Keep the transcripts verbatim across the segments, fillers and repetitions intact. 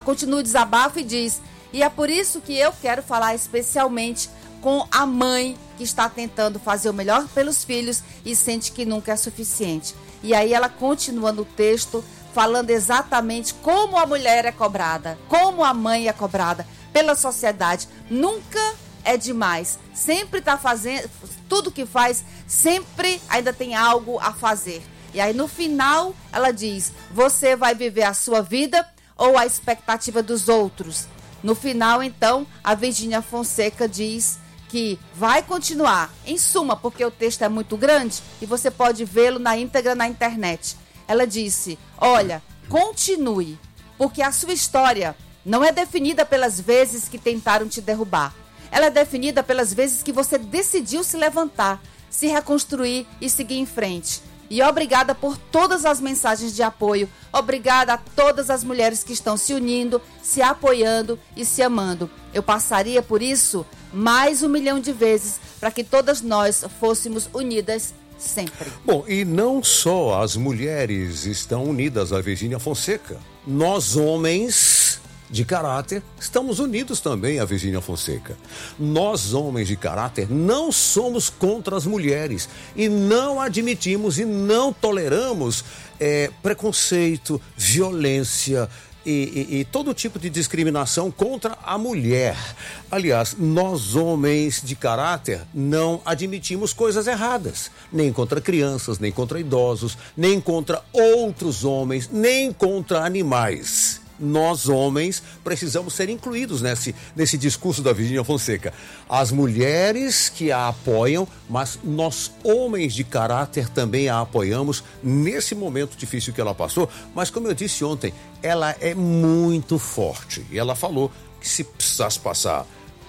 continua o desabafo e diz: e é por isso que eu quero falar especialmente com a mãe que está tentando fazer o melhor pelos filhos e sente que nunca é suficiente. E aí ela continua no texto falando exatamente como a mulher é cobrada, como a mãe é cobrada pela sociedade. Nunca é demais, sempre está fazendo, tudo que faz, sempre ainda tem algo a fazer. E aí no final ela diz: você vai viver a sua vida ou a expectativa dos outros? No final, então, a Virgínia Fonseca diz que vai continuar, em suma, porque o texto é muito grande e você pode vê-lo na íntegra na internet. Ela disse: olha, continue, porque a sua história não é definida pelas vezes que tentaram te derrubar. Ela é definida pelas vezes que você decidiu se levantar, se reconstruir e seguir em frente. E obrigada por todas as mensagens de apoio. Obrigada a todas as mulheres que estão se unindo, se apoiando e se amando. Eu passaria por isso mais um milhão de vezes para que todas nós fôssemos unidas sempre. Bom, e não só as mulheres estão unidas à Virgínia Fonseca. Nós, homens de caráter, estamos unidos também à Virgínia Fonseca. Nós, homens de caráter, não somos contra as mulheres e não admitimos e não toleramos é, preconceito, violência e, e, e todo tipo de discriminação contra a mulher. Aliás, nós, homens de caráter, não admitimos coisas erradas, nem contra crianças, nem contra idosos, nem contra outros homens, nem contra animais. Nós, homens, precisamos ser incluídos nesse, nesse discurso da Virgínia Fonseca. As mulheres que a apoiam, mas nós, homens de caráter, também a apoiamos nesse momento difícil que ela passou. Mas, como eu disse ontem, ela é muito forte. E ela falou que se precisasse passar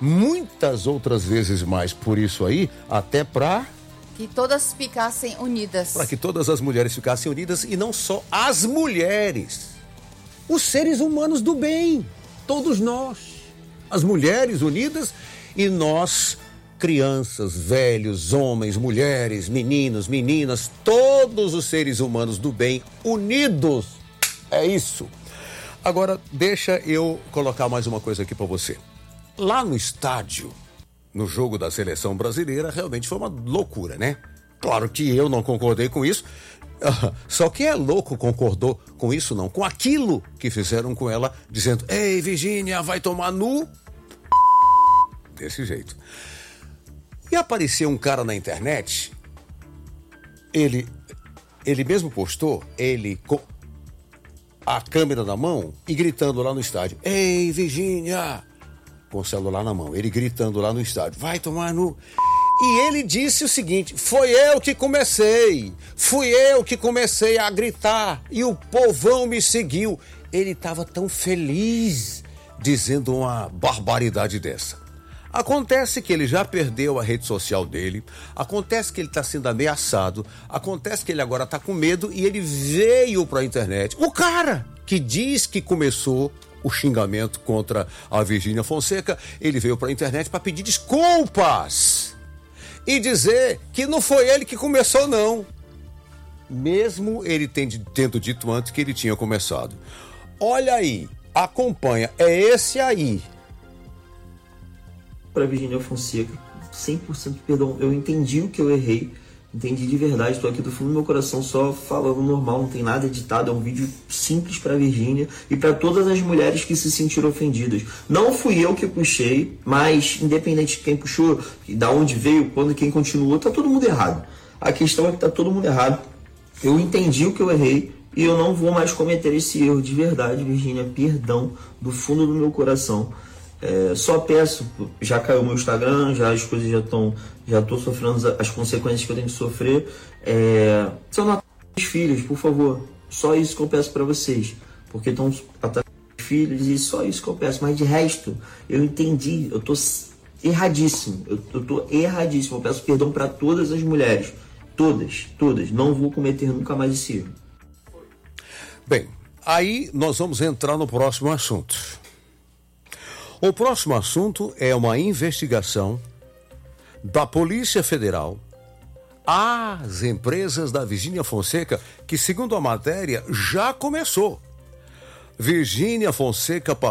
muitas outras vezes mais por isso aí, até para... que todas ficassem unidas. Para que todas as mulheres ficassem unidas, e não só as mulheres. Os seres humanos do bem, todos nós, as mulheres unidas e nós, crianças, velhos, homens, mulheres, meninos, meninas, todos os seres humanos do bem unidos. É isso. Agora, deixa eu colocar mais uma coisa aqui para você. Lá no estádio, no jogo da seleção brasileira, realmente foi uma loucura, né? Claro que eu não concordei com isso. Uh, só quem é louco concordou com isso, não, com aquilo que fizeram com ela, dizendo: ei, Virgínia, vai tomar nu. Desse jeito. E apareceu um cara na internet, ele, ele mesmo postou, ele com a câmera na mão e gritando lá no estádio: ei, Virgínia, com o celular na mão, ele gritando lá no estádio: vai tomar nu. E ele disse o seguinte: foi eu que comecei, fui eu que comecei a gritar e o povão me seguiu. Ele estava tão feliz dizendo uma barbaridade dessa. Acontece que ele já perdeu a rede social dele, acontece que ele está sendo ameaçado, acontece que ele agora está com medo e ele veio para a internet. O cara que diz que começou o xingamento contra a Virgínia Fonseca, ele veio para a internet para pedir desculpas e dizer que não foi ele que começou, não. Mesmo ele tendo dito antes que ele tinha começado. Olha aí, acompanha, é esse aí. Para Virgínia Fonseca, cem por cento de perdão. Eu entendi o que eu errei, entendi de verdade, estou aqui do fundo do meu coração só falando normal, não tem nada editado, é um vídeo simples para Virgínia e para todas as mulheres que se sentiram ofendidas. Não fui eu que puxei, mas independente de quem puxou, da onde veio, quando quem continuou, tá todo mundo errado. A questão é que tá todo mundo errado. Eu entendi o que eu errei e eu não vou mais cometer esse erro de verdade, Virgínia, perdão do fundo do meu coração. É, só peço, já caiu meu Instagram, já as coisas já estão, já estou sofrendo as consequências que eu tenho que sofrer. É, são nossos filhos, por favor, só isso que eu peço para vocês, porque estão atrás dos filhos e só isso que eu peço. Mas de resto, eu entendi, eu estou erradíssimo, eu estou erradíssimo. Eu peço perdão para todas as mulheres, todas, todas. Não vou cometer nunca mais esse erro. Bem, aí nós vamos entrar no próximo assunto. O próximo assunto é uma investigação da Polícia Federal às empresas da Virgínia Fonseca, que, segundo a matéria, já começou. Virgínia Fonseca